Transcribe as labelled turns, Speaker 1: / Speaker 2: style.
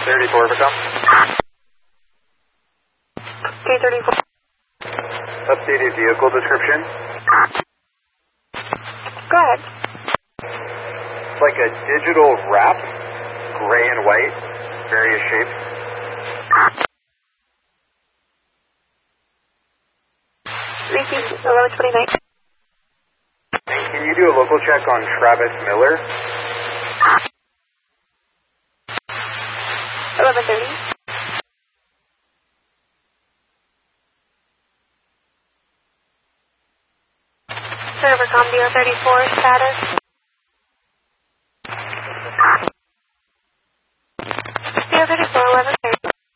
Speaker 1: 34 overcome.
Speaker 2: 334.
Speaker 1: Updated vehicle description.
Speaker 2: Go ahead.
Speaker 1: Like a digital wrap, gray and white, various shapes.
Speaker 2: Repeat 1129.
Speaker 1: And can you do a local check on Travis Miller?
Speaker 2: 1130. Server Com 34 status.